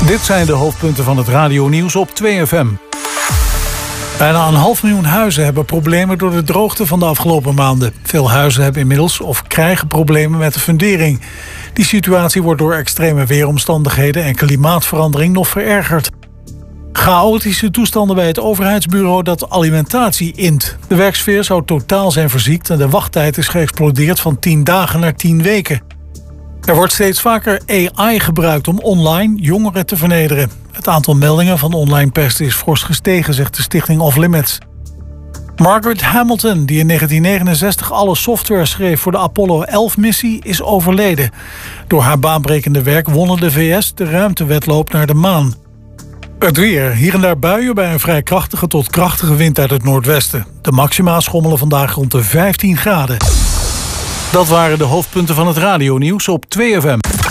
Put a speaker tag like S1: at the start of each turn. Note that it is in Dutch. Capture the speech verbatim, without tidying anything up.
S1: Dit zijn de hoofdpunten van het radionieuws op twee F M. Bijna een half miljoen huizen hebben problemen door de droogte van de afgelopen maanden. Veel huizen hebben inmiddels of krijgen problemen met de fundering. Die situatie wordt door extreme weeromstandigheden en klimaatverandering nog verergerd. Chaotische toestanden bij het overheidsbureau dat alimentatie int. De werksfeer zou totaal zijn verziekt en de wachttijd is geëxplodeerd van tien dagen naar tien weken. Er wordt steeds vaker A I gebruikt om online jongeren te vernederen. Het aantal meldingen van online pest is fors gestegen, zegt de stichting Off Limits. Margaret Hamilton, die in negentien negenenzestig alle software schreef voor de Apollo elf missie, is overleden. Door haar baanbrekende werk wonnen de V S de ruimtewedloop naar de maan. Het weer. Hier en daar buien bij een vrij krachtige tot krachtige wind uit het noordwesten. De maxima schommelen vandaag rond de vijftien graden. Dat waren de hoofdpunten van het radionieuws op twee F M.